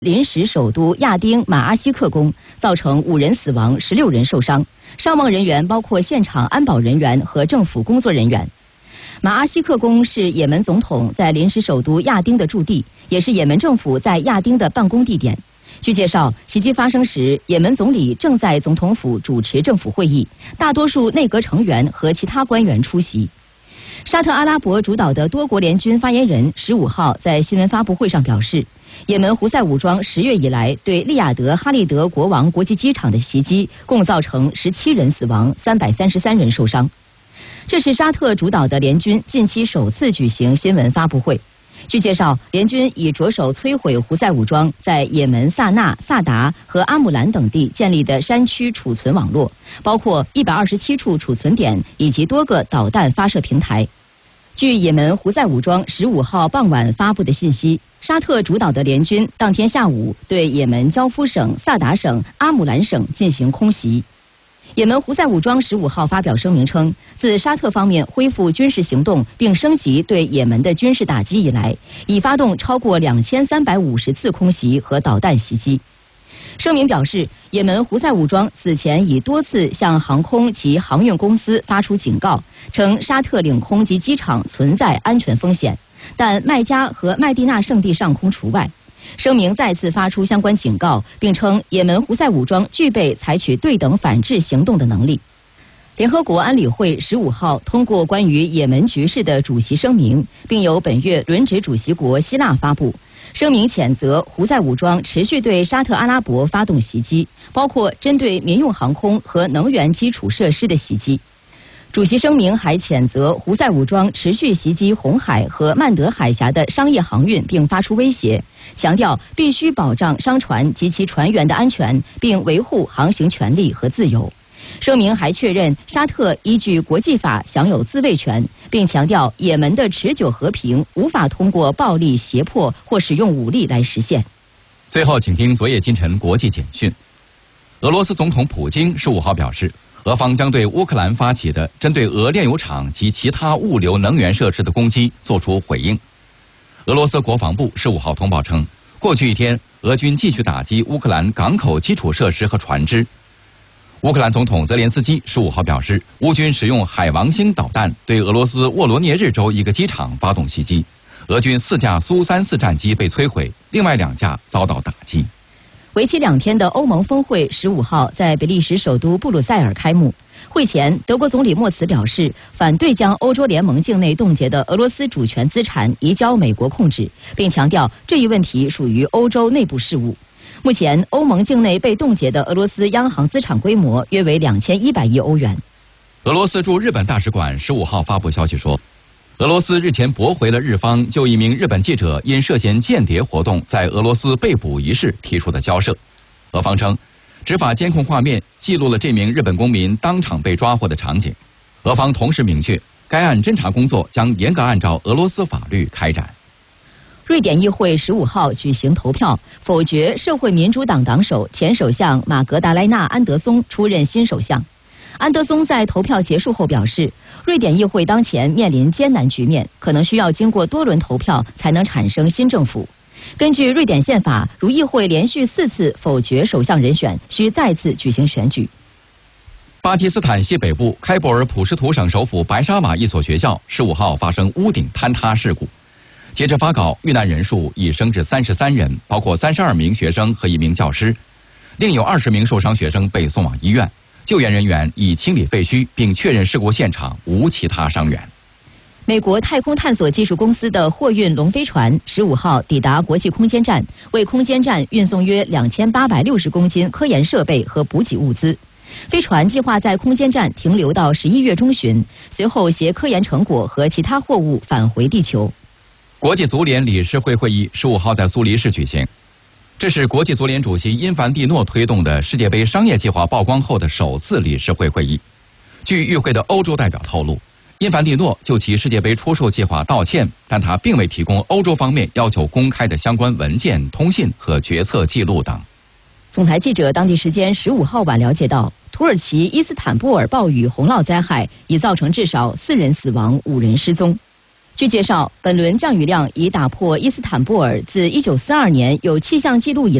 临时首都亚丁马阿西克宫，造成5人死亡，16人受伤。伤亡人员包括现场安保人员和政府工作人员。马阿西克宫是也门总统在临时首都亚丁的驻地，也是也门政府在亚丁的办公地点。据介绍，袭击发生时，也门总理正在总统府主持政府会议，大多数内阁成员和其他官员出席。沙特阿拉伯主导的多国联军发言人15号在新闻发布会上表示，也门胡塞武装10月以来对利雅得哈利德国王国际机场的袭击，共造成17人死亡，333人受伤。这是沙特主导的联军近期首次举行新闻发布会。据介绍，联军已着手摧毁胡塞武装在也门萨那、萨达和阿姆兰等地建立的山区储存网络，包括127处储存点以及多个导弹发射平台。据也门胡塞武装15号傍晚发布的信息，沙特主导的联军当天下午对也门焦夫省、萨达省、阿姆兰省进行空袭。也门胡塞武装15号发表声明称，自沙特方面恢复军事行动并升级对也门的军事打击以来，已发动超过2350次空袭和导弹袭击。声明表示，也门胡塞武装此前已多次向航空及航运公司发出警告，称沙特领空及机场存在安全风险，但麦加和麦地那圣地上空除外。声明再次发出相关警告，并称也门胡塞武装具备采取对等反制行动的能力。联合国安理会15号通过关于也门局势的主席声明，并由本月轮值主席国希腊发布。声明谴责胡塞武装持续对沙特阿拉伯发动袭击，包括针对民用航空和能源基础设施的袭击。主席声明还谴责胡塞武装持续袭击红海和曼德海峡的商业航运，并发出威胁，强调必须保障商船及其船员的安全，并维护航行权利和自由。声明还确认沙特依据国际法享有自卫权，并强调也门的持久和平无法通过暴力、胁迫或使用武力来实现。 最后，请听昨夜今晨国际简讯。俄罗斯总统普京15号表示，俄方将对乌克兰发起的针对俄炼油厂及其他物流能源设施的攻击作出回应。俄罗斯国防部15号通报称，过去一天，俄军继续打击乌克兰港口基础设施和船只。乌克兰总统泽连斯基15号表示，乌军使用海王星导弹对俄罗斯沃罗涅日州一个机场发动袭击，俄军4架苏34战机被摧毁，另外2架遭到打击。 为期2天的欧盟峰会15号在比利时首都布鲁塞尔开幕。会前，德国总理默茨表示，反对将欧洲联盟境内冻结的俄罗斯主权资产移交美国控制，并强调这一问题属于欧洲内部事务。目前，欧盟境内被冻结的俄罗斯央行资产规模约为2100亿欧元。 俄罗斯驻日本大使馆15号发布消息说，俄罗斯日前驳回了日方就一名日本记者因涉嫌间谍活动在俄罗斯被捕一事提出的交涉。俄方称，执法监控画面记录了这名日本公民当场被抓获的场景。俄方同时明确，该案侦查工作将严格按照俄罗斯法律开展。 瑞典议会15号举行投票，否决社会民主党党首前首相马格达莱纳·安德松出任新首相。安德松在投票结束后表示，瑞典议会当前面临艰难局面，可能需要经过多轮投票才能产生新政府。根据瑞典宪法，如议会连续4次否决首相人选，需再次举行选举。 巴基斯坦西北部开伯尔普什图省首府白沙瓦一所学校15号发生屋顶坍塌事故。截至发稿，遇难人数已升至33人，包括32名学生和1名教师，另有20名受伤学生被送往医院。救援人员已清理废墟，并确认事故现场无其他伤员。 美国太空探索技术公司的货运龙飞船15号抵达国际空间站，为空间站运送约2860公斤科研设备和补给物资。飞船计划在空间站停留到11月中旬，随后携科研成果和其他货物返回地球。 国际足联理事会会议15号在苏黎世举行，这是国际足联主席因凡蒂诺推动的世界杯商业计划曝光后的首次理事会会议。据与会的欧洲代表透露，因凡蒂诺就其世界杯出售计划道歉，但他并未提供欧洲方面要求公开的相关文件、通信和决策记录等。 总台记者当地时间15号晚了解到，土耳其伊斯坦布尔暴雨洪涝灾害已造成至少4人死亡、5人失踪。 据介绍，本轮降雨量已打破伊斯坦布尔自1942年有气象记录以